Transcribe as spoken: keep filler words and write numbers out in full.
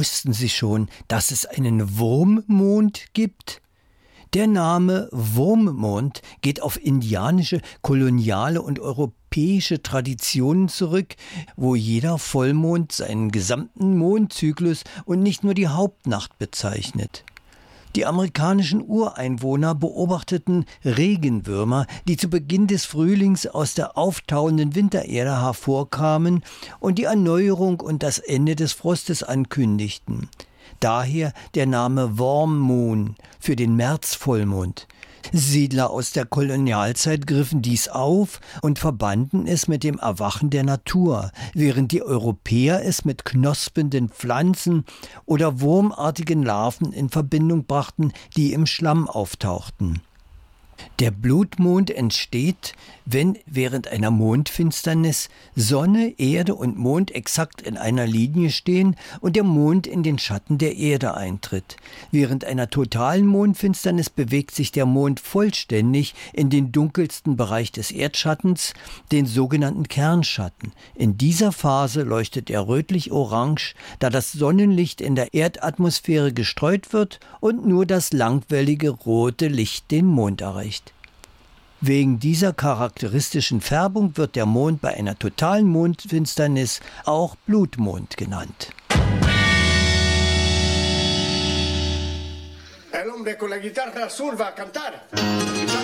Wussten Sie schon, dass es einen Wurmmond gibt? Der Name Wurmmond geht auf indianische, koloniale und europäische Traditionen zurück, wo jeder Vollmond seinen gesamten Mondzyklus und nicht nur die Hauptnacht bezeichnet. Die amerikanischen Ureinwohner beobachteten Regenwürmer, die zu Beginn des Frühlings aus der auftauenden Wintererde hervorkamen und die Erneuerung und das Ende des Frostes ankündigten. Daher der Name Warm Moon für den Märzvollmond. Siedler aus der Kolonialzeit griffen dies auf und verbanden es mit dem Erwachen der Natur, während die Europäer es mit knospenden Pflanzen oder wurmartigen Larven in Verbindung brachten, die im Schlamm auftauchten. Der Blutmond entsteht, wenn während einer Mondfinsternis Sonne, Erde und Mond exakt in einer Linie stehen und der Mond in den Schatten der Erde eintritt. Während einer totalen Mondfinsternis bewegt sich der Mond vollständig in den dunkelsten Bereich des Erdschattens, den sogenannten Kernschatten. In dieser Phase leuchtet er rötlich-orange, da das Sonnenlicht in der Erdatmosphäre gestreut wird und nur das langwellige rote Licht den Mond erreicht. Wegen dieser charakteristischen Färbung wird der Mond bei einer totalen Mondfinsternis auch Blutmond genannt. El hombre con la guitarra azul va a cantar.